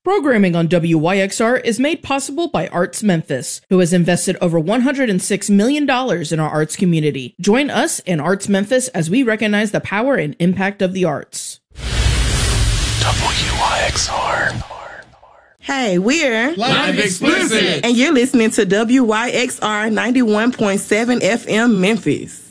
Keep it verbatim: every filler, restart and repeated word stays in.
Programming on W Y X R is made possible by Arts Memphis, who has invested over one hundred six million dollars in our arts community. Join us in Arts Memphis as we recognize the power and impact of the arts. W Y X R. Hey, we're Live Explicit, and you're listening to W Y X R ninety-one point seven F M Memphis.